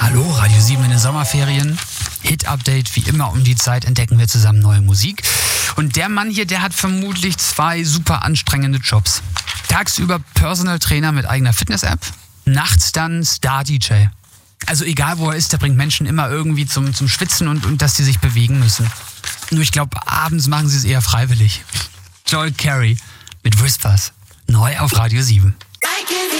Hallo, Radio 7 in den Sommerferien. Hit-Update, wie immer um die Zeit entdecken wir zusammen neue Musik. Und der Mann hier, der hat vermutlich 2 super anstrengende Jobs. Tagsüber Personal Trainer mit eigener Fitness-App, nachts dann Star-DJ. Also egal wo er ist, der bringt Menschen immer irgendwie zum Schwitzen und dass sie sich bewegen müssen. Nur ich glaube, abends machen sie es eher freiwillig. Joel Corry mit Whispers, neu auf Radio 7.